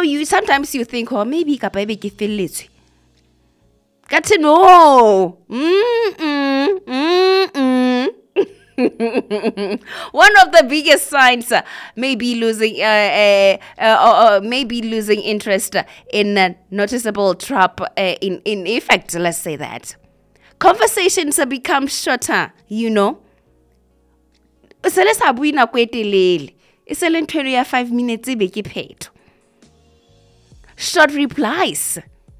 you sometimes you think, oh, maybe kapabe ke felletswe. Got to know. One of the biggest signs may be losing interest in a noticeable drop in effect, let's say that. Conversations become shorter, you know. Sele sa bui nako e telele. E sele ntwelo ya 5 minutes e be ke phetho. Short replies.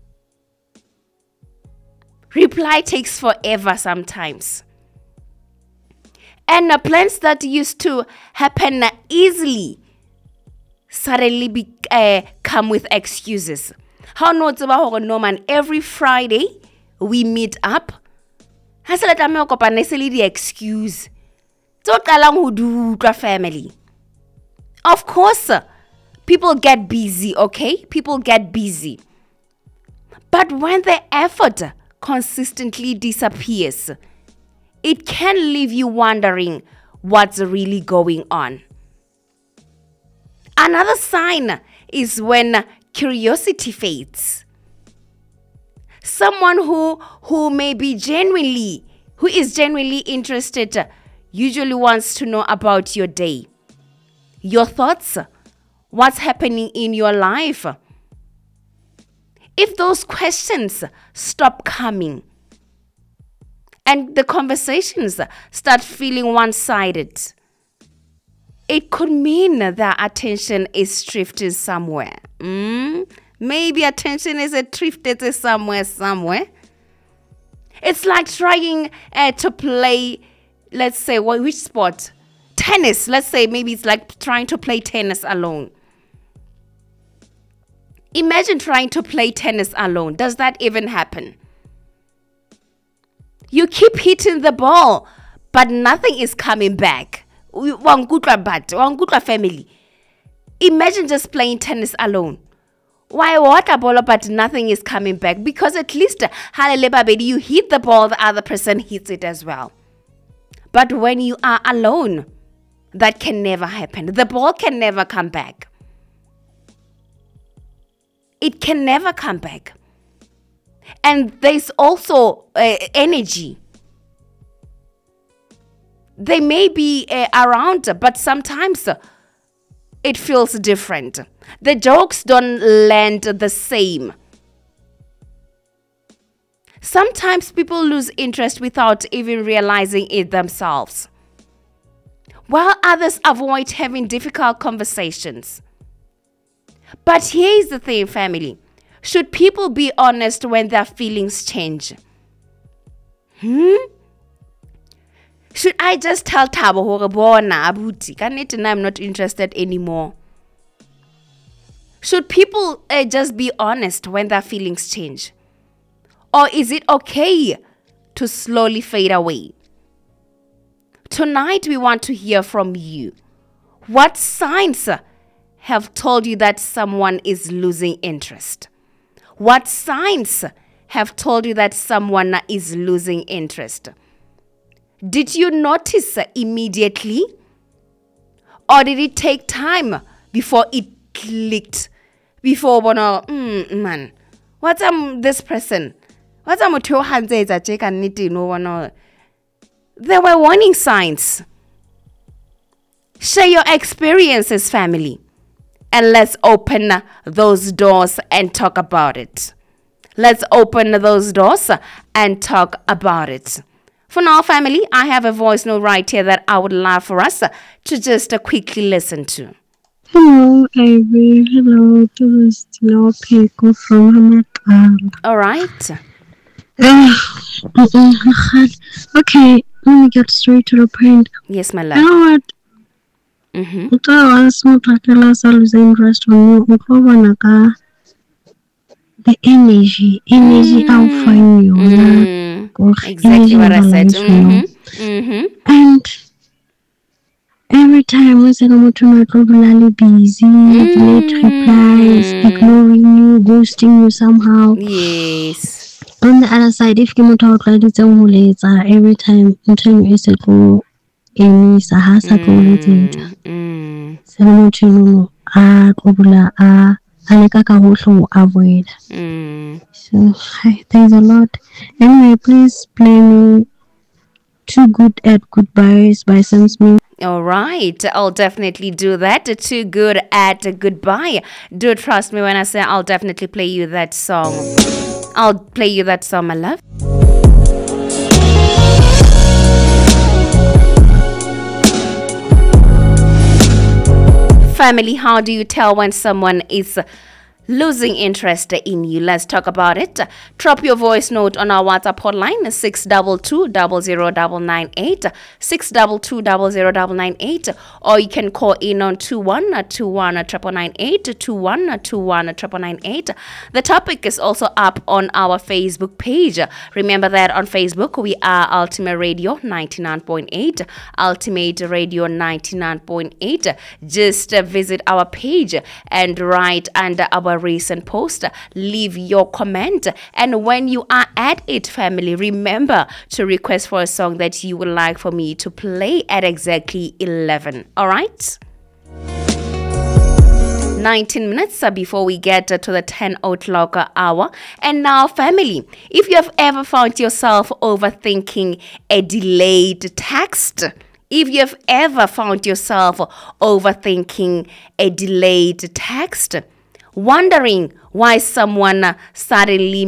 Reply takes forever sometimes. And plans that used to happen easily suddenly come with excuses. How no tseba hore no man, every Friday we meet up. Ha se le tlameha ho kopana se le di excuse. Tso qalang ho dutwa family. Of course, people get busy, okay? People get busy. But when the effort consistently disappears, it can leave you wondering what's really going on. Another sign is when curiosity fades. Someone who is genuinely interested usually wants to know about your day, your thoughts, what's happening in your life. If those questions stop coming, and the conversations start feeling one-sided, it could mean that attention is drifted somewhere. Maybe attention is drifted somewhere. It's like trying to play, let's say, which sport? Tennis. Let's say maybe it's like trying to play tennis alone. Imagine trying to play tennis alone. Does that even happen? You keep hitting the ball, but nothing is coming back. Wangutla family. Imagine just playing tennis alone. Why water ball, but nothing is coming back? Because at least you hit the ball, the other person hits it as well. But when you are alone, that can never happen. The ball can never come back. It can never come back. And there's also energy. They may be around, but sometimes it feels different. The jokes don't land the same. Sometimes people lose interest without even realizing it themselves, while others avoid having difficult conversations. But here's the thing, family. Should people be honest when their feelings change? Should I just tell Thabo hore bona abuti kannete I'm not interested anymore? Should people just be honest when their feelings change? Or is it okay to slowly fade away? Tonight we want to hear from you. What signs have told you that someone is losing interest? What signs have told you that someone is losing interest? Did you notice immediately? Or did it take time before it clicked? Before, man, what's this person? What's there were warning signs. Share your experiences, family. And let's open those doors and talk about it. Let's open those doors and talk about it. For now, family, I have a voice note right here that I would love for us to just quickly listen to. Hello, Ivy. Hello, this is Peko from Hamakal. All right. Okay, let me get straight to the point. Yes, my love. You know what? Once lose interest on you, the energy I'll find you. Exactly what I said. And every time we say I'm busy, late replies, ignoring you, ghosting you somehow. Yes. On the other side, if you talk like it's every time I'm telling you to go in Sahasa go later. So no a leka ka hohle ho avoid. So there's a lot. Anyway, please play me Too Good at Goodbyes by Sam Smith. All right, I'll definitely do that. Too Good at Goodbye. Do trust me when I say I'll definitely play you that song. I'll play you that song, my love. Family, how do you tell when someone is losing interest in you? Let's talk about it. Drop your voice note on our WhatsApp hotline 622-00998 622-00998, or you can call in on 2121-998 2121-998. The topic is also up on our Facebook page. Remember that on Facebook we are Ultimate Radio 99.8, Ultimate Radio 99.8. Just visit our page and write under our recent post, leave your comment, and when you are at it, family, remember to request for a song that you would like for me to play at exactly 11. All right, 19 minutes before we get to the 10 o'clock hour. And now, family, if you have ever found yourself overthinking a delayed text, if you have ever found yourself overthinking a delayed text, wondering why someone suddenly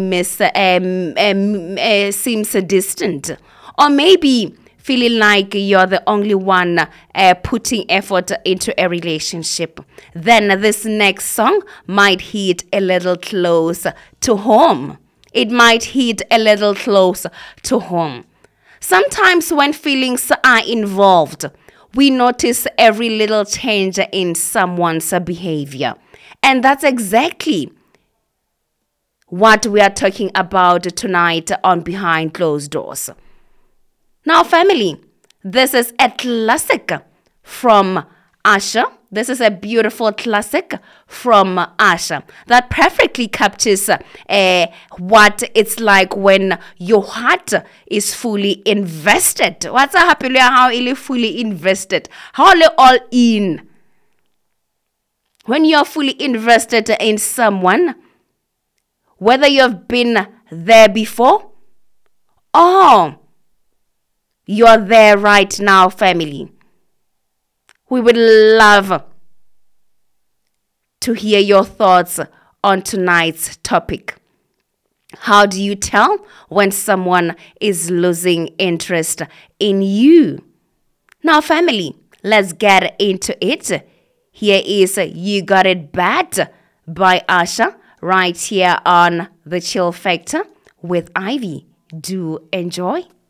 seems distant, or maybe feeling like you're the only one putting effort into a relationship, then this next song might hit a little close to home. It might hit a little close to home. Sometimes when feelings are involved, we notice every little change in someone's behavior. And that's exactly what we are talking about tonight on Behind Closed Doors. Now, family, this is a classic from Usher. This is a beautiful classic from Usher that perfectly captures what it's like when your heart is fully invested. What's happening? How is fully invested? How are all in? When you're fully invested in someone, whether you've been there before or you're there right now, family, we would love to hear your thoughts on tonight's topic. How do you tell when someone is losing interest in you? Now, family, let's get into it. Here is You Got It Bad by Usher right here on The Chill Factor with Ivy. Do enjoy.